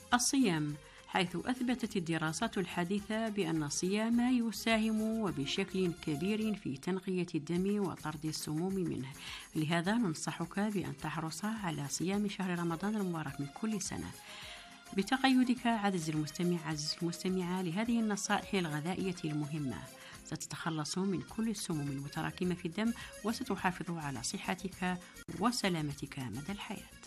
الصيام، حيث أثبتت الدراسات الحديثة بأن الصيام يساهم وبشكل كبير في تنقية الدم وطرد السموم منه. لهذا ننصحك بأن تحرص على صيام شهر رمضان المبارك من كل سنة. بتقيدك عزيزي المستمع لهذه النصائح الغذائية المهمة، ستتخلص من كل السموم المتراكمة في الدم، وستحافظ على صحتك وسلامتك مدى الحياة.